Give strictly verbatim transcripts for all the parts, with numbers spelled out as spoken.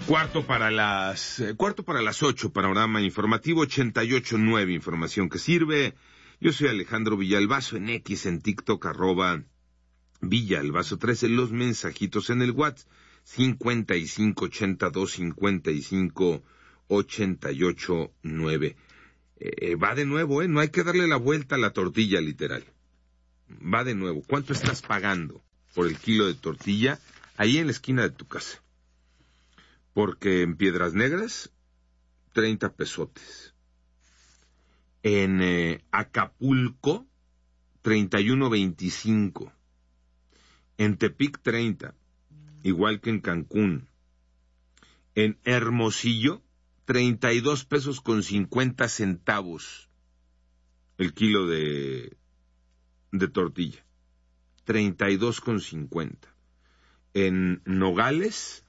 Cuarto para las eh, cuarto para las ocho, panorama informativo ochenta y ocho punto nueve, información que sirve. Yo soy Alejandro Villalbazo, en X, en TikTok, arroba Villalbazo trece, los mensajitos en el WhatsApp, cincuenta y cinco ochenta y dos cincuenta y cinco ochenta y ocho nueve. Eh, va de nuevo, ¿eh? No hay que darle la vuelta a la tortilla, literal. Va de nuevo. ¿Cuánto estás pagando por el kilo de tortilla ahí en la esquina de tu casa? Porque en Piedras Negras, treinta pesotes. En eh, Acapulco, treinta y uno veinticinco. En Tepic, treinta. Igual que en Cancún. En Hermosillo, treinta y dos pesos con cincuenta centavos el kilo de, de tortilla. treinta y dos con cincuenta. En Nogales,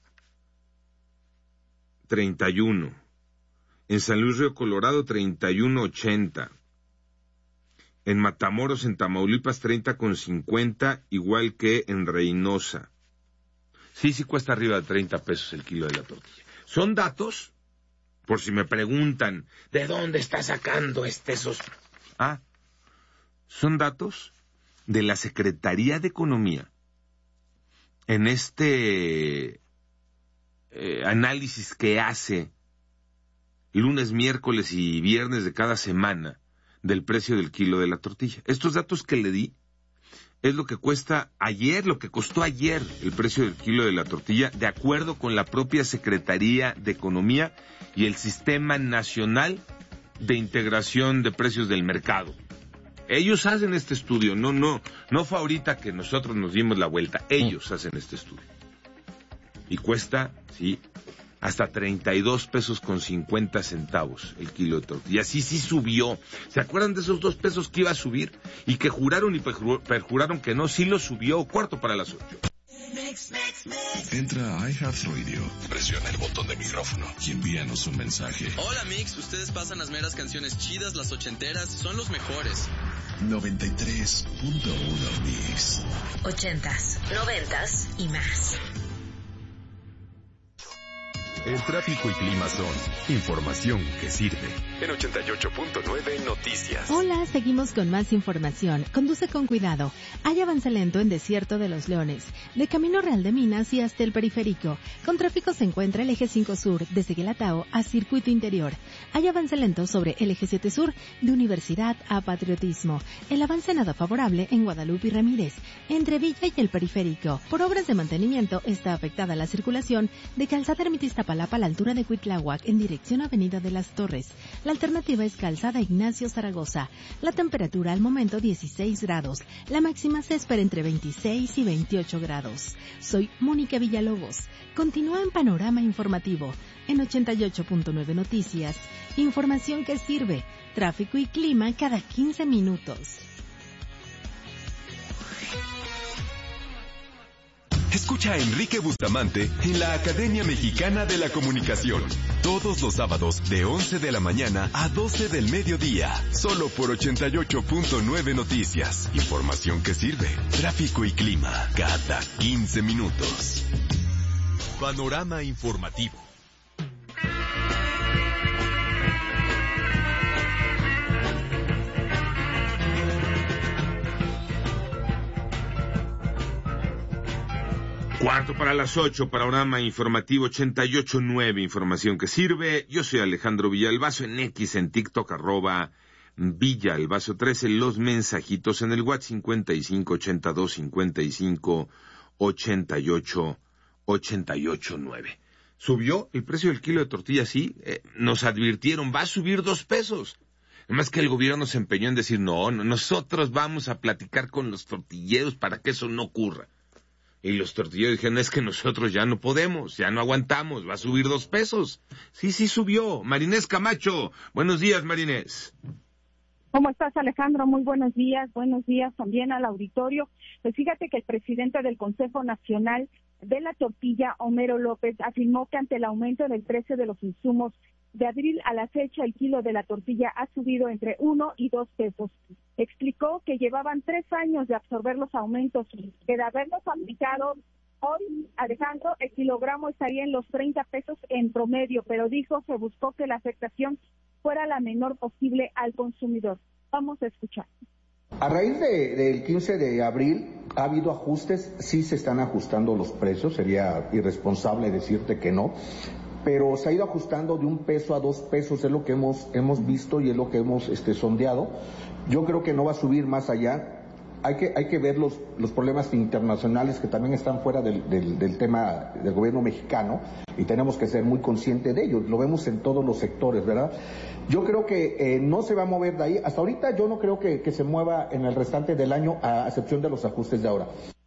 treinta y uno. En San Luis Río Colorado, treinta y uno ochenta. En Matamoros, en Tamaulipas, treinta con cincuenta, igual que en Reynosa. Sí, sí cuesta arriba de treinta pesos el kilo de la tortilla. Son datos, por si me preguntan, ¿de dónde está sacando este esos? Ah, son datos de la Secretaría de Economía. En este eh, análisis que hace lunes, miércoles y viernes de cada semana del precio del kilo de la tortilla. Estos datos que le di es lo que cuesta ayer, lo que costó ayer el precio del kilo de la tortilla, de acuerdo con la propia Secretaría de Economía y el Sistema Nacional de Integración de Precios del Mercado. Ellos hacen este estudio, no, no, no fue ahorita que nosotros nos dimos la vuelta, ellos hacen este estudio. Y cuesta, sí, hasta treinta y dos pesos con cincuenta centavos el kilo de tortilla. Sí, sí subió. ¿Se acuerdan de esos dos pesos que iba a subir? Y que juraron y perjuraron que no, sí lo subió. Cuarto para las ocho. Entra a iHeartRadio, presiona el botón de micrófono y envíanos un mensaje. Hola Mix, ustedes pasan las meras canciones chidas, las ochenteras, son los mejores. noventa y tres punto uno Mix. Ochentas, noventas y más. El tráfico y clima son información que sirve. En ochenta y ocho punto nueve Noticias. Hola, seguimos con más información. Conduce con cuidado. Hay avance lento en Desierto de los Leones, de Camino Real de Minas y hasta el Periférico. Con tráfico se encuentra el eje cinco Sur, desde Guelatao a Circuito Interior. Hay avance lento sobre el eje siete Sur, de Universidad a Patriotismo. El avance nada favorable en Guadalupe y Ramírez, entre Villa y el Periférico. Por obras de mantenimiento está afectada la circulación de Calzada Ermitista Palapa a la altura de Cuitláhuac en dirección a Avenida de las Torres. La alternativa es Calzada Ignacio Zaragoza. La temperatura al momento dieciséis grados. La máxima se espera entre veintiséis y veintiocho grados. Soy Mónica Villalobos. Continúa en Panorama Informativo en ochenta y ocho punto nueve Noticias. Información que sirve. Tráfico y clima cada quince minutos. Escucha a Enrique Bustamante en la Academia Mexicana de la Comunicación. Todos los sábados de once de la mañana a doce del mediodía. Solo por ochenta y ocho punto nueve Noticias. Información que sirve. Tráfico y clima cada quince minutos. Panorama Informativo. Cuarto para las ocho, panorama informativo ochenta y ocho punto nueve, información que sirve. Yo soy Alejandro Villalbazo, en X, en TikTok, arroba Villalbazo trece, los mensajitos en el WhatsApp cincuenta y cinco ochenta y dos cincuenta y cinco ochenta y ocho ochenta y ocho nueve. Subió el precio del kilo de tortilla, sí, eh, nos advirtieron, va a subir dos pesos. Además que el gobierno se empeñó en decir, no, no, nosotros vamos a platicar con los tortilleros para que eso no ocurra. Y los tortilleros dijeron, es que nosotros ya no podemos, ya no aguantamos, va a subir dos pesos. Sí, sí subió. Marinés Camacho, buenos días, Marinés. ¿Cómo estás, Alejandro? Muy buenos días. Buenos días también al auditorio. Pues fíjate que el presidente del Consejo Nacional de la Tortilla, Homero López, afirmó que ante el aumento del precio de los insumos de abril a la fecha, el kilo de la tortilla ha subido entre uno y dos pesos. Explicó que llevaban tres años de absorber los aumentos, que de haberlos aplicado Hoy, Alejandro, el kilogramo estaría en los treinta pesos en promedio, pero dijo se buscó que la afectación fuera la menor posible al consumidor. Vamos a escuchar. A raíz de, del quince de abril ha habido ajustes, sí se están ajustando los precios, sería irresponsable decirte que no, pero se ha ido ajustando de un peso a dos pesos, es lo que hemos, hemos visto y es lo que hemos este, sondeado. Yo creo que no va a subir más allá. Hay que, hay que ver los, los problemas internacionales que también están fuera del, del, del tema del gobierno mexicano y tenemos que ser muy conscientes de ello. Lo vemos en todos los sectores, ¿verdad? Yo creo que eh, no se va a mover de ahí. Hasta ahorita yo no creo que, que se mueva en el restante del año, a excepción de los ajustes de ahora.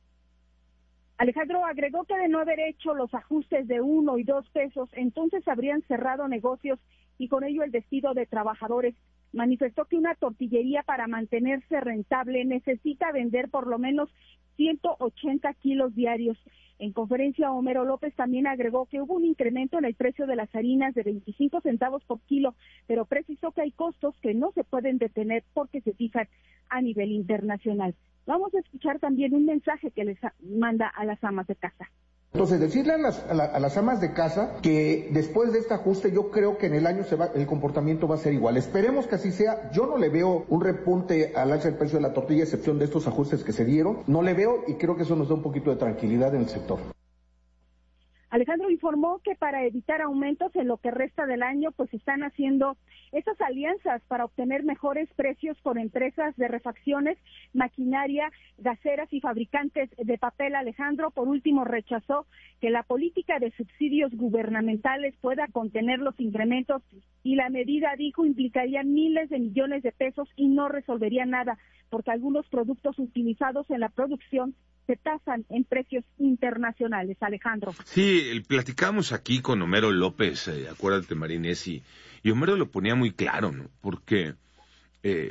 Alejandro agregó que de no haber hecho los ajustes de uno y dos pesos, entonces habrían cerrado negocios y con ello el despido de trabajadores. Manifestó que una tortillería para mantenerse rentable necesita vender por lo menos ciento ochenta kilos diarios. En conferencia, Homero López también agregó que hubo un incremento en el precio de las harinas de veinticinco centavos por kilo, pero precisó que hay costos que no se pueden detener porque se fijan a nivel internacional. Vamos a escuchar también un mensaje que les manda a las amas de casa. Entonces, decirle a las, a, la, a las amas de casa que después de este ajuste yo creo que en el año se va, el comportamiento va a ser igual. Esperemos que así sea. Yo no le veo un repunte al alza del precio de la tortilla, a excepción de estos ajustes que se dieron. No le veo y creo que eso nos da un poquito de tranquilidad en el sector. Alejandro informó que para evitar aumentos en lo que resta del año, pues están haciendo esas alianzas para obtener mejores precios con empresas de refacciones, maquinaria, gaseras y fabricantes de papel. Alejandro, por último, rechazó que la política de subsidios gubernamentales pueda contener los incrementos y la medida, dijo, implicaría miles de millones de pesos y no resolvería nada, porque algunos productos utilizados en la producción se tasan en precios internacionales. Alejandro. Sí, platicamos aquí con Homero López, eh, acuérdate, Marinés, y, y Homero lo ponía muy claro, ¿no? Porque eh,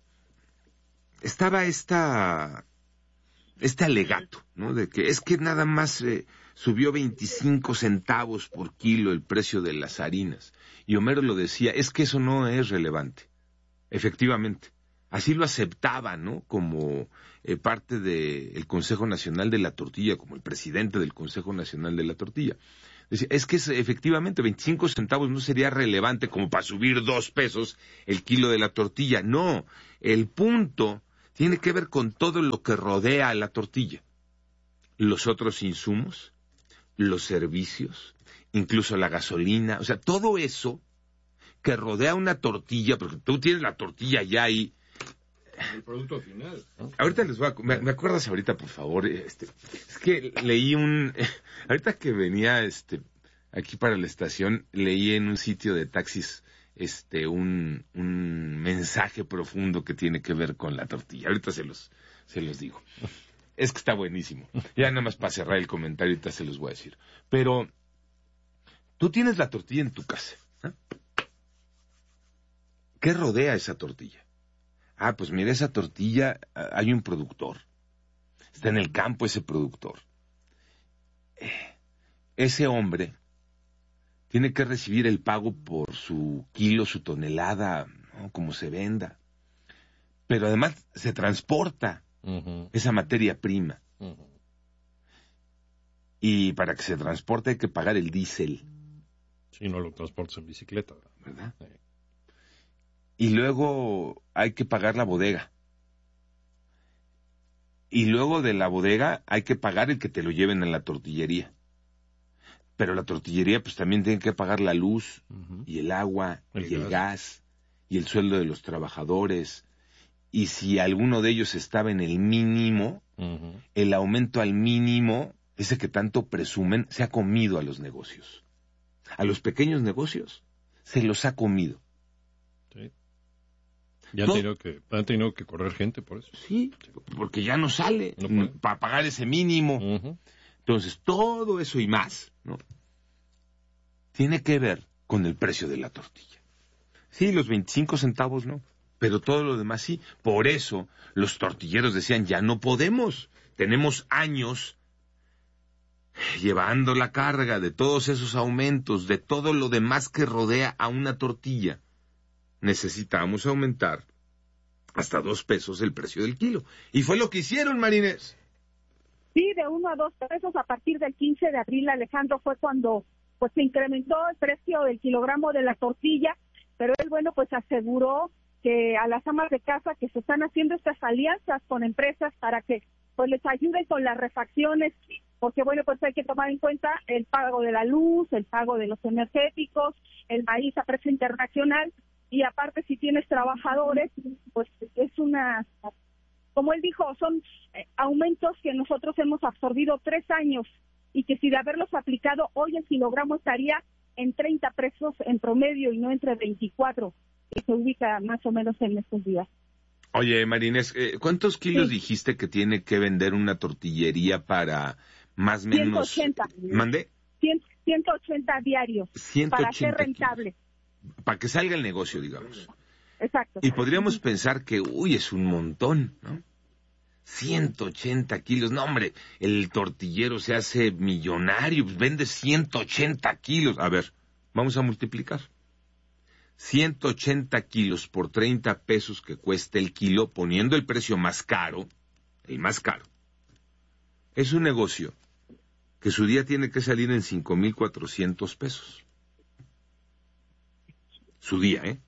estaba esta, este alegato, ¿no? De que es que nada más eh, subió veinticinco centavos por kilo el precio de las harinas. Y Homero lo decía, es que eso no es relevante, efectivamente. Así lo aceptaba, ¿no? Como eh, parte del Consejo Nacional de la Tortilla, como el presidente del Consejo Nacional de la Tortilla. Decía, es que es, efectivamente veinticinco centavos no sería relevante como para subir dos pesos el kilo de la tortilla. No, el punto tiene que ver con todo lo que rodea a la tortilla. Los otros insumos, los servicios, incluso la gasolina, o sea, todo eso que rodea una tortilla, porque tú tienes la tortilla ya ahí, el producto final, ¿no? Ahorita les voy a... ¿Me, me acuerdas ahorita, por favor? Este, es que leí un... Ahorita que venía este aquí para la estación, leí en un sitio de taxis este un, un mensaje profundo que tiene que ver con la tortilla. Ahorita se los, se los digo. Es que está buenísimo. Ya nada más para cerrar el comentario, ahorita se los voy a decir. Pero tú tienes la tortilla en tu casa, ¿eh? ¿Qué rodea esa tortilla? Ah, pues mira, esa tortilla, hay un productor. Está en el campo ese productor. Ese hombre tiene que recibir el pago por su kilo, su tonelada, ¿no? Como se venda. Pero además se transporta uh-huh. esa materia prima. Uh-huh. Y para que se transporte hay que pagar el diésel. Si no lo transportas en bicicleta, ¿verdad? Sí. Y luego hay que pagar la bodega. Y luego de la bodega hay que pagar el que te lo lleven a la tortillería. Pero la tortillería pues también tiene que pagar la luz, uh-huh. y el agua, el y gas. el gas, y el sueldo de los trabajadores. Y si alguno de ellos estaba en el mínimo, uh-huh. el aumento al mínimo, ese que tanto presumen, se ha comido a los negocios. A los pequeños negocios se los ha comido. Sí. Ya han tenido, que, han tenido que correr gente por eso. Sí, porque ya no sale no para pagar ese mínimo. Uh-huh. Entonces, todo eso y más, ¿no? Tiene que ver con el precio de la tortilla. Sí, los veinticinco centavos no, pero todo lo demás sí. Por eso los tortilleros decían, ya no podemos. Tenemos años llevando la carga de todos esos aumentos, de todo lo demás que rodea a una tortilla. Necesitamos aumentar hasta dos pesos el precio del kilo. Y fue lo que hicieron, Marinés. Sí, de uno a dos pesos a partir del quince de abril, Alejandro, fue cuando pues se incrementó el precio del kilogramo de la tortilla, pero él, bueno, pues aseguró que a las amas de casa que se están haciendo estas alianzas con empresas para que pues les ayuden con las refacciones, porque bueno, pues hay que tomar en cuenta el pago de la luz, el pago de los energéticos, el maíz a precio internacional, y aparte si tienes trabajadores, pues es una, como él dijo, son eh, aumentos que nosotros hemos absorbido tres años, y que si de haberlos aplicado hoy el kilogramo estaría en treinta pesos en promedio y no entre veinticuatro, que se ubica más o menos en estos días. Oye, Marinés, ¿cuántos kilos Sí. dijiste que tiene que vender una tortillería para más o menos... ciento ochenta. ¿Mandé? ciento ochenta diarios ciento para ochenta ser rentable. kilos. Para que salga el negocio, digamos. Exacto. Y podríamos pensar que, uy, es un montón, ¿no? ciento ochenta kilos. No, hombre, el tortillero se hace millonario, pues vende ciento ochenta kilos. A ver, vamos a multiplicar. ciento ochenta kilos por treinta pesos que cuesta el kilo, poniendo el precio más caro, el más caro. Es un negocio que su día tiene que salir en cinco mil cuatrocientos pesos. Su día, ¿eh?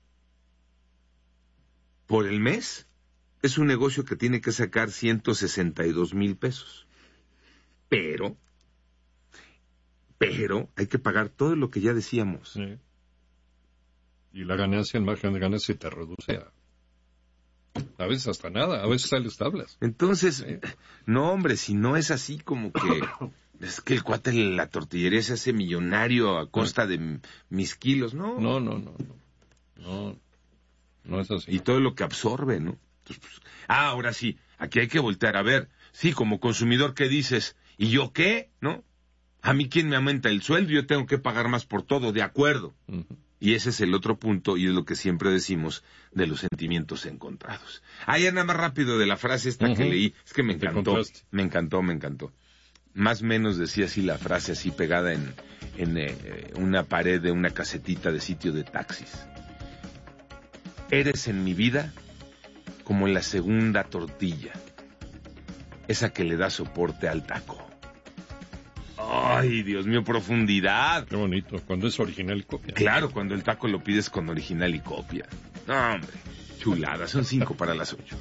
Por el mes, es un negocio que tiene que sacar ciento sesenta y dos mil pesos. Pero, pero, hay que pagar todo lo que ya decíamos. Sí. Y la ganancia, el margen de ganancia se te reduce a, a veces hasta nada, a veces sales tablas. Entonces, Sí. no, hombre, si no es así como que... Es que el cuate de la tortillería se hace millonario a costa de m- mis kilos, ¿no? No, no, no, no. No, no es así. Y todo lo que absorbe, ¿no? Entonces, pues, ah, ahora sí, aquí hay que voltear a ver. Sí, como consumidor, ¿qué dices? ¿Y yo qué? ¿No? A mí, ¿quién me aumenta el sueldo? Yo tengo que pagar más por todo, de acuerdo. Ujú. Y ese es el otro punto, y es lo que siempre decimos de los sentimientos encontrados. Ah, ya nada más rápido de la frase esta Ujú. que leí. Es que me Te encantó, contraste. me encantó, me encantó. Más o menos decía así la frase, así pegada en, en eh, una pared de una casetita de sitio de taxis. Eres en mi vida como la segunda tortilla, esa que le da soporte al taco. Ay, Dios mío, profundidad. Qué bonito, cuando es original y copia. Claro, cuando el taco lo pides con original y copia. No, hombre, chulada, son cinco para las ocho.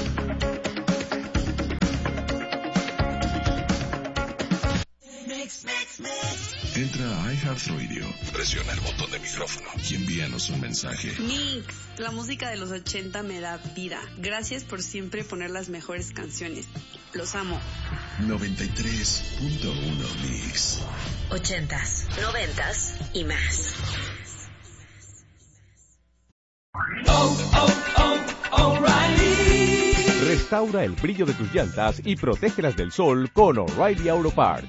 Entra a iHeartRadio, presiona el botón de micrófono y envíanos un mensaje. Mix, la música de los ochenta me da vida. Gracias por siempre poner las mejores canciones. Los amo. noventa y tres punto uno Mix. Ochentas, noventas y más. Restaura el brillo de tus llantas y protégelas del sol con O'Reilly Auto Parts.